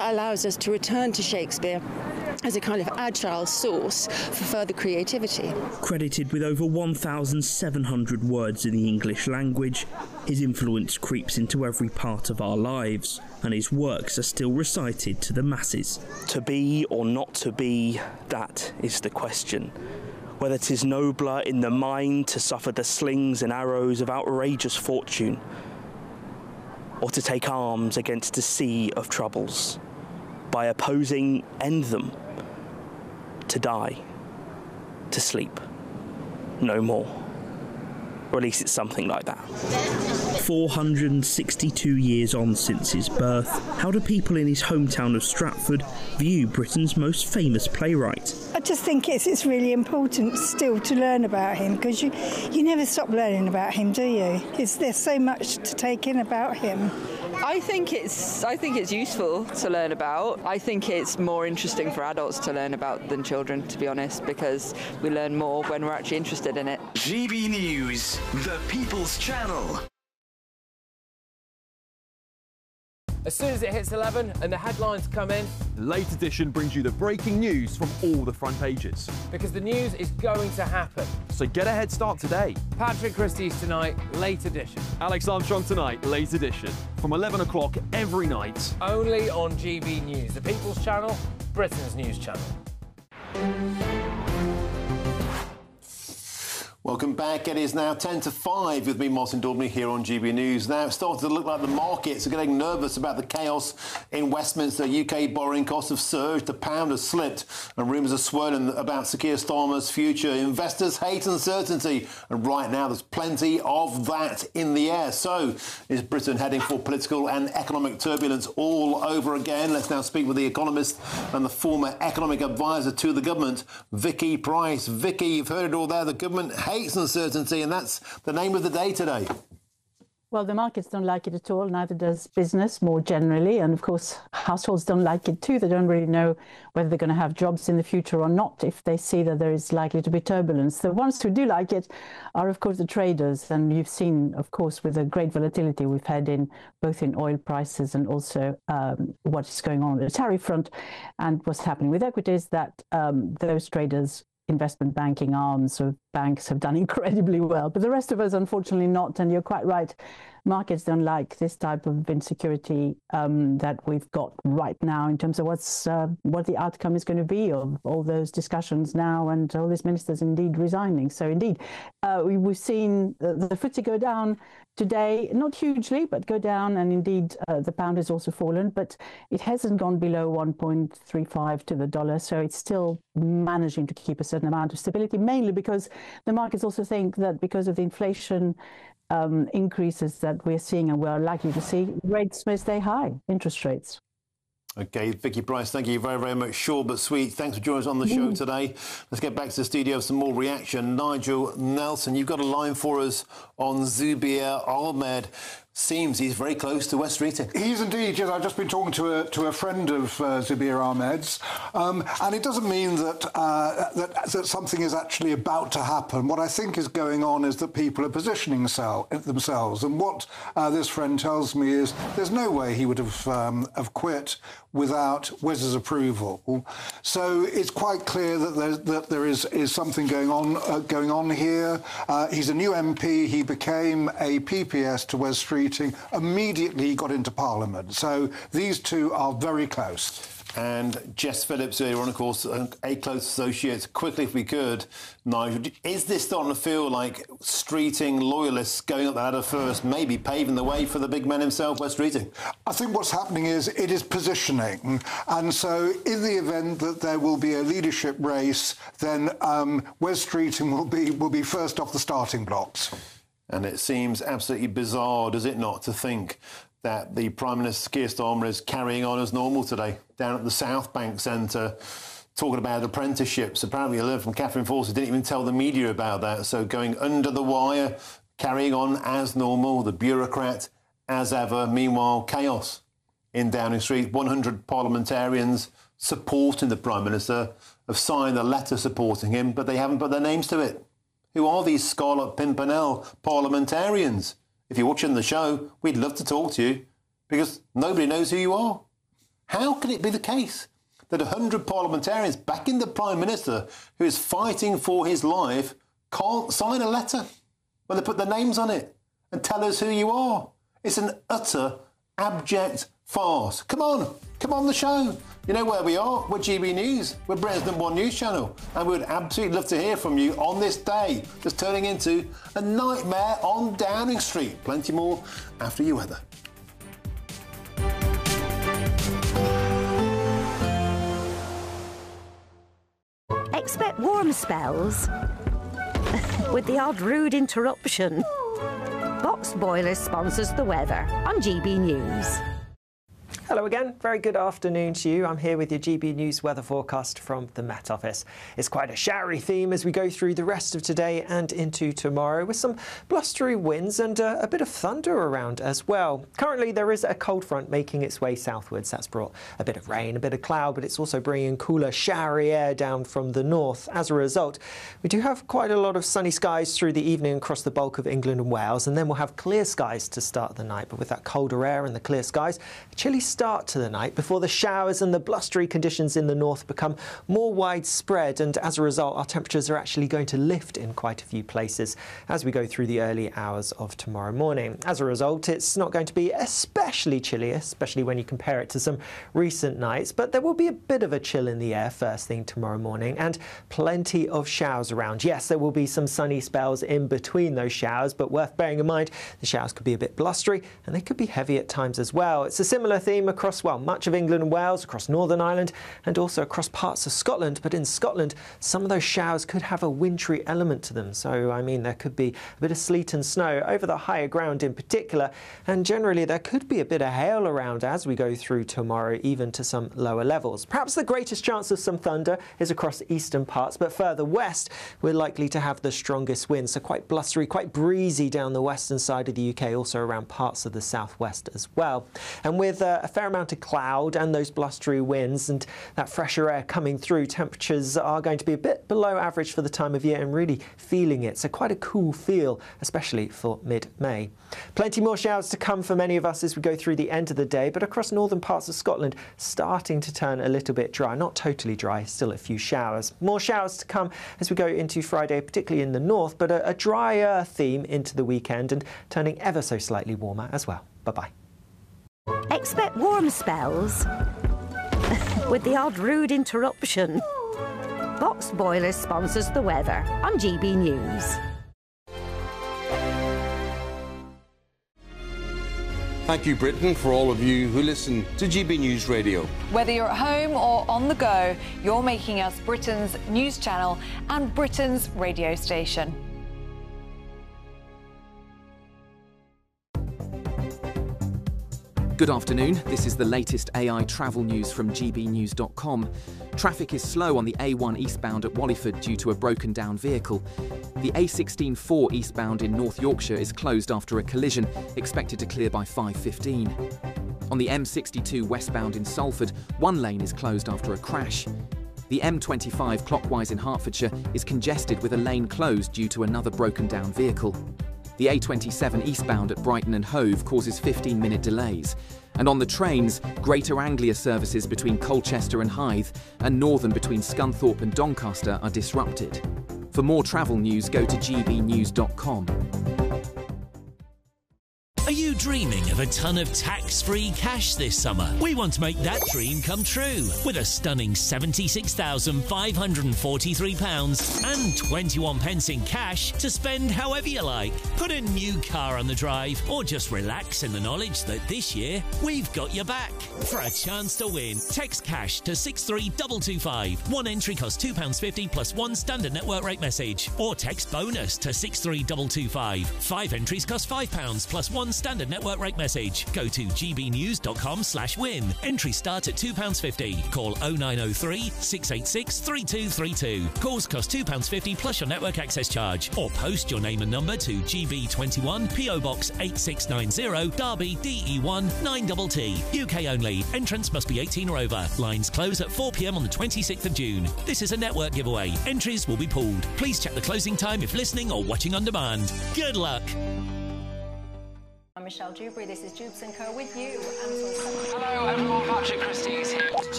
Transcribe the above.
allows us to return to Shakespeare as a kind of agile source for further creativity. Credited with over 1,700 words in the English language, his influence creeps into every part of our lives, and his works are still recited to the masses. To be or not to be, that is the question. Whether 'tis nobler in the mind to suffer the slings and arrows of outrageous fortune, or to take arms against a sea of troubles, by opposing end them, to die, to sleep, no more. Or at least it's something like that. 462 years on since his birth, how do people in his hometown of Stratford view Britain's most famous playwright? I just think it's really important still to learn about him, because you never stop learning about him, do you? There's so much to take in about him. I think it's useful to learn about. I think it's more interesting for adults to learn about than children, to be honest, because we learn more when we're actually interested in it. GB News, the People's Channel. As soon as it hits 11 and the headlines come in, the Late Edition brings you the breaking news from all the front pages. Because the news is going to happen. So get a head start today. Patrick Christie's tonight, Late Edition. Alex Armstrong tonight, Late Edition. From 11 o'clock every night. Only on GB News, the People's Channel, Britain's news channel. Welcome back. It is now 10 to 5 with me, Martin Daubney, here on GB News. Now, it's starting to look like the markets are getting nervous about the chaos in Westminster. UK borrowing costs have surged, the pound has slipped, and rumours are swirling about Sir Keir Starmer's future. Investors hate uncertainty, and right now there's plenty of that in the air. So, is Britain heading for political and economic turbulence all over again? Let's now speak with the economist and the former economic advisor to the government, Vicky Pryce. Vicky, you've heard it all there. The government hates uncertainty, and that's the name of the day today. Well, the markets don't like it at all, neither does business more generally. And of course, households don't like it too. They don't really know whether they're going to have jobs in the future or not if they see that there is likely to be turbulence. The ones who do like it are, of course, the traders. And you've seen, of course, with the great volatility we've had in both in oil prices and also what is going on the tariff front and what's happening with equities, that those traders, investment banking arms of banks, have done incredibly well. But the rest of us, unfortunately, not. And you're quite right. Markets don't like this type of insecurity that we've got right now in terms of what the outcome is going to be of all those discussions now and all these ministers indeed resigning. So indeed, we've seen the FTSE go down today, not hugely, but go down. And indeed, the pound has also fallen, but it hasn't gone below 1.35 to the dollar. So it's still managing to keep a certain amount of stability, mainly because the markets also think that because of the inflation increases that we're seeing and we're likely to see, rates may stay high, interest rates. OK, Vicky Pryce, thank you very, very much. Short but sweet. Thanks for joining us on the show today. Let's get back to the studio for some more reaction. Nigel Nelson, you've got a line for us on Zubair Ahmed. Seems he's very close to West Streeting. He's indeed, yes. I've just been talking to a friend of Zubair Ahmed's, and it doesn't mean that that something is actually about to happen. What I think is going on is that people are positioning themselves, and what this friend tells me is there's no way he would have quit without Wes's approval. So it's quite clear that there is something going on here. He's a new MP. He became a PPS to Wes Streeting. Immediately he got into Parliament. So these two are very close. And Jess Phillips earlier on, of course, a close associate. Quickly, if we could, Nigel, is this starting to feel like Streeting loyalists going up the ladder first, maybe paving the way for the big man himself, Wes Streeting? I think what's happening is it is positioning. And so in the event that there will be a leadership race, then Wes Streeting will be first off the starting blocks. And it seems absolutely bizarre, does it not, to think that the Prime Minister, Keir Starmer, is carrying on as normal today, down at the South Bank Centre, talking about apprenticeships. Apparently, I learned from Catherine Fawcett, didn't even tell the media about that. So going under the wire, carrying on as normal, the bureaucrat as ever. Meanwhile, chaos in Downing Street. 100 parliamentarians supporting the Prime Minister have signed a letter supporting him, but they haven't put their names to it. Who are these Scarlet Pimpernel parliamentarians? If you're watching the show, we'd love to talk to you because nobody knows who you are. How can it be the case that 100 parliamentarians backing the Prime Minister, who is fighting for his life, can't sign a letter when they put their names on it and tell us who you are? It's an utter, abject farce. Come on the show. You know where we are? We're GB News. We're Britain's #1 news channel. And we would absolutely love to hear from you on this day that's turning into a nightmare on Downing Street. Plenty more after your weather. Expect warm spells with the odd rude interruption. Box Boilers sponsors the weather on GB News. Hello again, very good afternoon to you. I'm here with your GB News weather forecast from the Met Office. It's quite a showery theme as we go through the rest of today and into tomorrow, with some blustery winds and a bit of thunder around as well. Currently there is a cold front making its way southwards. That's brought a bit of rain, a bit of cloud, but it's also bringing cooler, showery air down from the north. As a result, we do have quite a lot of sunny skies through the evening across the bulk of England and Wales, and then we'll have clear skies to start the night. But with that colder air and the clear skies, a chilly start to the night before the showers and the blustery conditions in the north become more widespread, and as a result our temperatures are actually going to lift in quite a few places as we go through the early hours of tomorrow morning. As a result, it's not going to be especially chilly, especially when you compare it to some recent nights, but there will be a bit of a chill in the air first thing tomorrow morning and plenty of showers around. Yes, there will be some sunny spells in between those showers, but worth bearing in mind the showers could be a bit blustery and they could be heavy at times as well. It's a similar theme across much of England and Wales, across Northern Ireland and also across parts of Scotland. But in Scotland, some of those showers could have a wintry element to them. So, I mean, there could be a bit of sleet and snow over the higher ground in particular. And generally, there could be a bit of hail around as we go through tomorrow, even to some lower levels. Perhaps the greatest chance of some thunder is across eastern parts, but further west, we're likely to have the strongest winds. So quite blustery, quite breezy down the western side of the UK, also around parts of the southwest as well. And with a fair amount of cloud and those blustery winds and that fresher air coming through, temperatures are going to be a bit below average for the time of year and really feeling it. So quite a cool feel, especially for mid-May. Plenty more showers to come for many of us as we go through the end of the day, but across northern parts of Scotland starting to turn a little bit dry. Not totally dry, still a few showers. More showers to come as we go into Friday, particularly in the north, but a drier theme into the weekend and turning ever so slightly warmer as well. Bye-bye. Expect warm spells with the odd rude interruption. Box Boilers sponsors the weather on GB News. Thank you, Britain, for all of you who listen to GB News Radio. Whether you're at home or on the go, you're making us Britain's news channel and Britain's radio station. Good afternoon, this is the latest AI travel news from gbnews.com. Traffic is slow on the A1 eastbound at Wallyford due to a broken down vehicle. The A16-4 eastbound in North Yorkshire is closed after a collision, expected to clear by 5:15. On the M62 westbound in Salford, one lane is closed after a crash. The M25 clockwise in Hertfordshire is congested with a lane closed due to another broken down vehicle. The A27 eastbound at Brighton and Hove causes 15-minute delays. And on the trains, Greater Anglia services between Colchester and Hythe and Northern between Scunthorpe and Doncaster are disrupted. For more travel news, go to gbnews.com. Are you dreaming of a ton of tax-free cash this summer? We want to make that dream come true with a stunning £76,543 and 21 pence in cash to spend however you like. Put a new car on the drive or just relax in the knowledge that this year we've got your back. For a chance to win, text cash to 63225. One entry costs £2.50 plus one standard network rate message. Or text bonus to 63225. 5 entries cost £5 plus one standard network rate message. Go to gbnews.com/win. Entries start at £2.50. Call 0903 686 3232. Calls cost £2.50 plus your network access charge. Or post your name and number to GB21 PO Box 8690 Derby DE1 9TT. UK only. Entrance must be 18 or over. Lines close at 4 p.m. on the 26th of June. This is a network giveaway. Entries will be pooled. Please check the closing time if listening or watching on demand. Good luck. I'm Michelle Dewberry. This is Jubes & Co with you. Hello everyone, Patrick Christie is here.